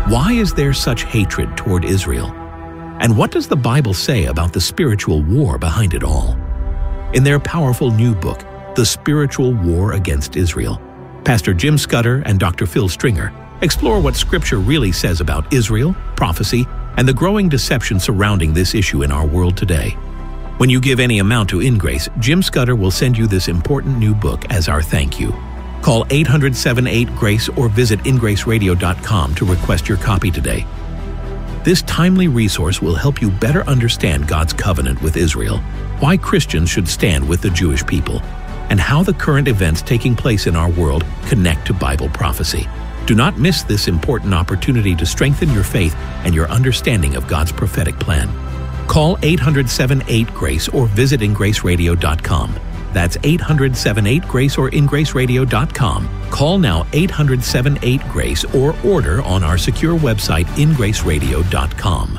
Why is there such hatred toward Israel? And what does the Bible say about the spiritual war behind it all? In their powerful new book, The Spiritual War Against Israel, Pastor Jim Scudder and Dr. Phil Stringer explore what Scripture really says about Israel, prophecy, and the growing deception surrounding this issue in our world today. When you give any amount to InGrace, Jim Scudder will send you this important new book as our thank you. Call 800-78-GRACE or visit ingraceradio.com to request your copy today. This timely resource will help you better understand God's covenant with Israel, why Christians should stand with the Jewish people, and how the current events taking place in our world connect to Bible prophecy. Do not miss this important opportunity to strengthen your faith and your understanding of God's prophetic plan. Call 800-78-GRACE or visit ingraceradio.com. That's 800-78-GRACE or ingraceradio.com. Call now 800-78-GRACE or order on our secure website ingraceradio.com.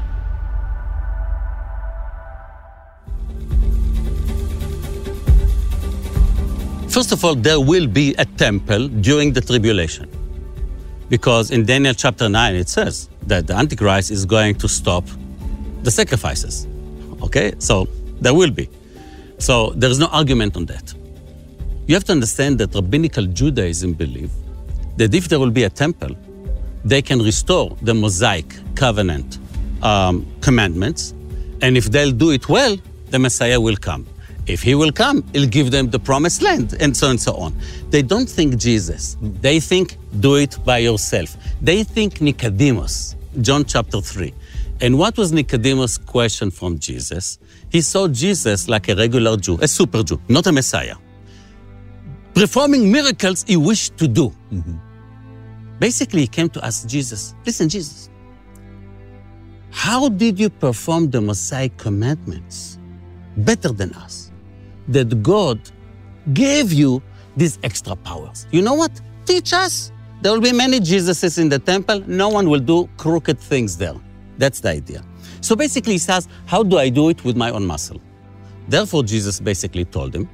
First of all, there will be a temple during the tribulation. Because in Daniel chapter 9, it says that the Antichrist is going to stop the sacrifices. Okay? So there will be. So there is no argument on that. You have to understand that Rabbinical Judaism believes that if there will be a temple, they can restore the Mosaic covenant commandments, and if they'll do it well, the Messiah will come. If he will come, he'll give them the promised land, and so on. They don't think Jesus. They think, do it by yourself. They think Nicodemus, John chapter 3. And what was Nicodemus' question from Jesus? He saw Jesus like a regular Jew, a super Jew, not a Messiah. Performing miracles he wished to do. Basically, he came to ask Jesus, listen, Jesus, how did you perform the Mosaic commandments better than us? That God gave you these extra powers. You know what? Teach us. There will be many Jesuses in the temple. No one will do crooked things there. That's the idea. So basically he says, how do I do it with my own muscle? Therefore, Jesus basically told him,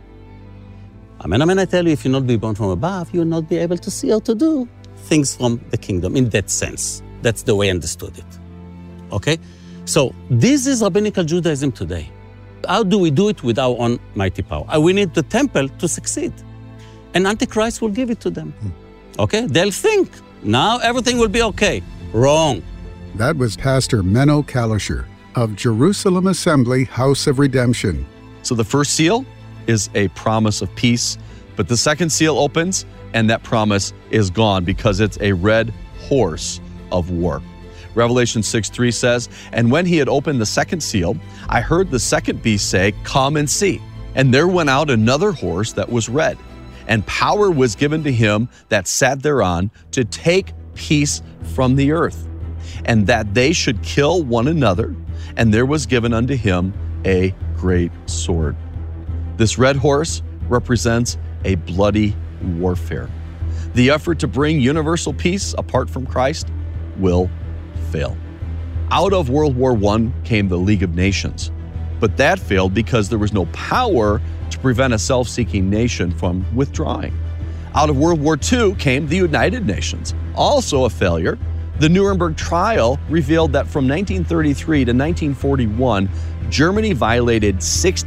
Amen, amen, I tell you, if you not be born from above, you will not be able to see or to do things from the kingdom in that sense. That's the way I understood it. Okay? So this is Rabbinical Judaism today. How do we do it with our own mighty power? We need the temple to succeed. And Antichrist will give it to them. Okay? They'll think, now everything will be okay. Wrong. That was Pastor Menno Kalischer of Jerusalem Assembly House of Redemption. So the first seal is a promise of peace, but the second seal opens and that promise is gone because it's a red horse of war. Revelation 6:3 says, and when he had opened the second seal, I heard the second beast say, come and see. And there went out another horse that was red, and power was given to him that sat thereon to take peace from the earth, and that they should kill one another, and there was given unto him a great sword. This red horse represents a bloody warfare. The effort to bring universal peace apart from Christ will fail. Out of World War I came the League of Nations, but that failed because there was no power to prevent a self-seeking nation from withdrawing. Out of World War II came the United Nations, also a failure. The Nuremberg trial revealed that from 1933 to 1941, Germany violated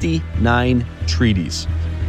69 treaties.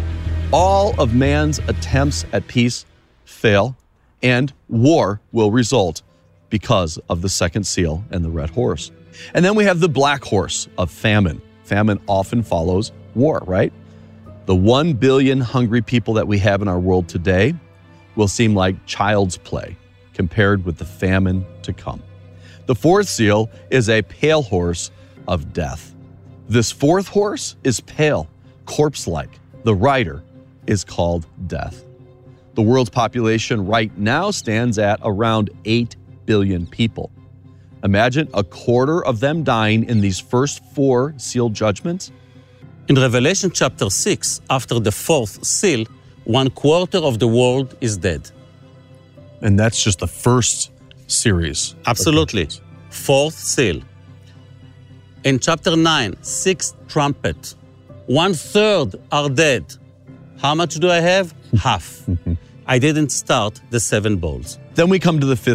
All of man's attempts at peace fail, and war will result because of the second seal and the red horse. And then we have the black horse of famine. Famine often follows war, right? The 1 billion hungry people that we have in our world today will seem like child's play compared with the famine to come. The fourth seal is a pale horse of death. This fourth horse is pale, corpse-like. The rider is called death. The world's population right now stands at around 8 billion people. Imagine a quarter of them dying in these first 4 sealed judgments. In Revelation chapter 6, after the fourth seal, 1/4 of the world is dead. And that's just the first series. Absolutely. Fourth seal. In chapter 9, 6th trumpet, 1/3 are dead. How much do I have? Half. I didn't start the 7 bowls. Then we come to the fifth